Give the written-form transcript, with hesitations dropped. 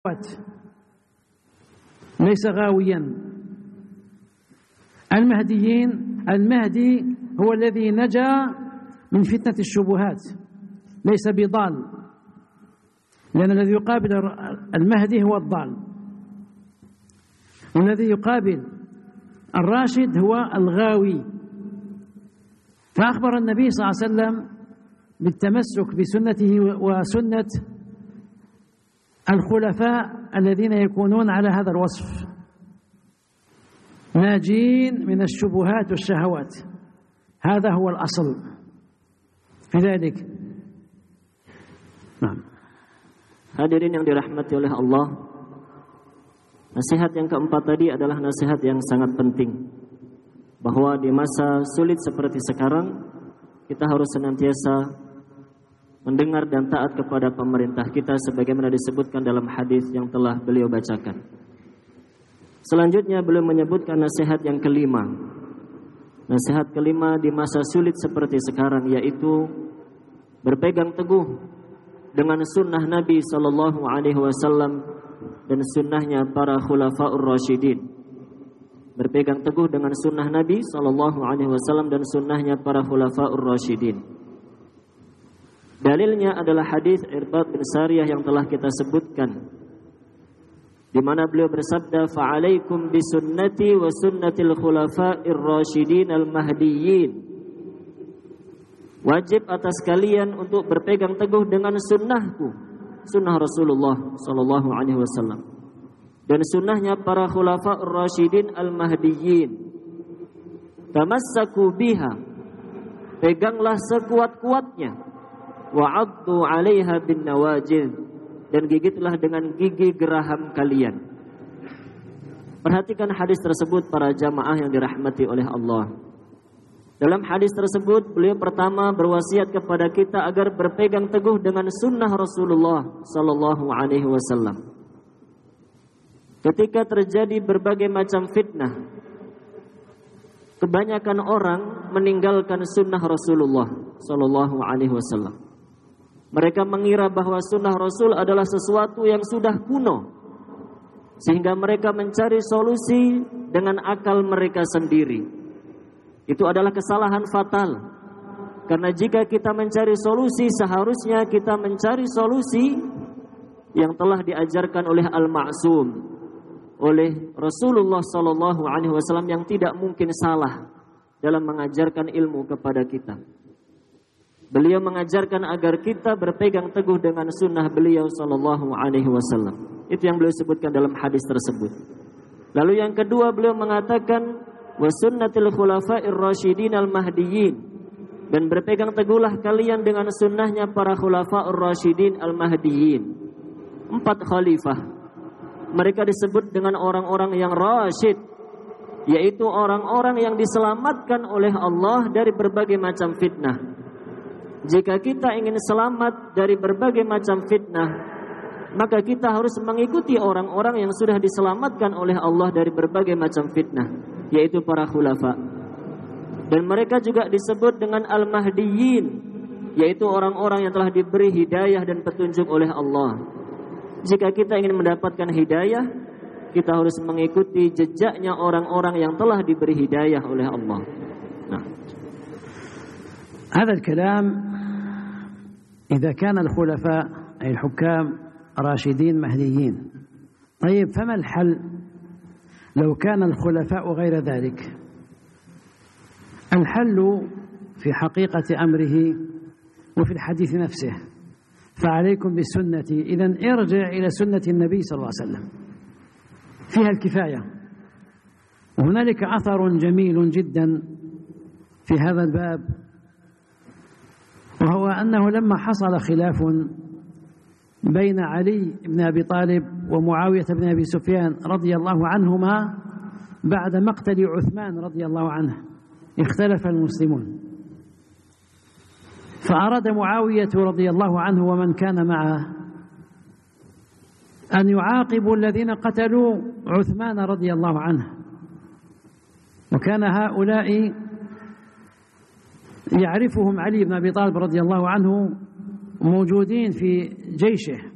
ليس غاويا. المهدي هو الذي نجا من فتنة الشبهات، ليس بضال، لأن الذي يقابل المهدي هو الضال، والذي يقابل الراشد هو الغاوي. فأخبر النبي صلى الله عليه وسلم بالتمسك بسنته وسنة الخلفاء الذين يكونون على هذا الوصف، ناجين من الشبهات والشهوات. هذا هو الأصل في ذلك. نعم. Hadirin yang dirahmati oleh Allah, nasihat yang keempat tadi adalah nasihat yang sangat penting, bahwa di masa sulit seperti sekarang kita harus senantiasa mendengar dan taat kepada pemerintah kita sebagaimana disebutkan dalam hadis yang telah beliau bacakan. Selanjutnya beliau menyebutkan nasihat yang kelima. Nasihat kelima di masa sulit seperti sekarang, yaitu berpegang teguh dengan sunnah Nabi SAW dan sunnahnya para khulafaur rasyidin. Berpegang teguh dengan sunnah Nabi SAW dan sunnahnya para khulafaur rasyidin. Dalilnya adalah hadis Irbad bin Sariyah yang telah kita sebutkan, di mana beliau bersabda, "Fa'alaikum bisunnati wa sunnatil khulafa'ir rasyidin al-mahdiyyin." Wajib atas kalian untuk berpegang teguh dengan sunnahku, sunnah Rasulullah sallallahu alaihi wasallam, dan sunnahnya para khulafa'ur rasyidin al-mahdiyyin. Tamassaku biha, peganglah sekuat-kuatnya, wa'addu 'alaiha bin nawajid, dan gigitlah dengan gigi geraham kalian. Perhatikan hadis tersebut para jamaah yang dirahmati oleh Allah. Dalam hadis tersebut beliau pertama berwasiat kepada kita agar berpegang teguh dengan sunnah Rasulullah sallallahu alaihi wasallam. Ketika terjadi berbagai macam fitnah, kebanyakan orang meninggalkan sunnah Rasulullah sallallahu alaihi wasallam. Mereka mengira bahwa sunnah Rasul adalah sesuatu yang sudah kuno, sehingga mereka mencari solusi dengan akal mereka sendiri. Itu adalah kesalahan fatal, karena jika kita mencari solusi, seharusnya kita mencari solusi yang telah diajarkan oleh Al-Ma'sum, oleh Rasulullah SAW yang tidak mungkin salah dalam mengajarkan ilmu kepada kita. Beliau mengajarkan agar kita berpegang teguh dengan sunnah beliau SAW. Itu yang beliau sebutkan dalam hadis tersebut. Lalu yang kedua beliau mengatakan, wa sunnatil khulafa'ir rasyidin al-mahdiyyin, dan berpegang teguhlah kalian dengan sunnahnya para khulafa'ur rasyidin al-mahdiyyin. 4 khalifah. Mereka disebut dengan orang-orang yang rasyid, yaitu orang-orang yang diselamatkan oleh Allah dari berbagai macam fitnah. Jika kita ingin selamat dari berbagai macam fitnah, maka kita harus mengikuti orang-orang yang sudah diselamatkan oleh Allah dari berbagai macam fitnah, yaitu para khulafa. Dan mereka juga disebut dengan al-mahdiyyin, yaitu orang-orang yang telah diberi hidayah dan petunjuk oleh Allah. Jika kita ingin mendapatkan hidayah, kita harus mengikuti jejaknya orang-orang yang telah diberi hidayah oleh Allah. Nah, هذا الكلام إذا كان الخلفاء أي الحكام راشدين مهديين. طيب فما الحل لو كان الخلفاء غير ذلك؟ الحل في حقيقة أمره وفي الحديث نفسه، فعليكم بسنتي. إذن ارجع إلى سنة النبي صلى الله عليه وسلم، فيها الكفاية. وهنالك أثر جميل جدا في هذا الباب، وهو أنه لما حصل خلاف بين علي بن أبي طالب ومعاوية بن أبي سفيان رضي الله عنهما بعد مقتل عثمان رضي الله عنه، اختلف المسلمون، فأراد معاوية رضي الله عنه ومن كان معه أن يعاقبوا الذين قتلوا عثمان رضي الله عنه، وكان هؤلاء يعرفهم علي بن أبي طالب رضي الله عنه موجودين في جيشه،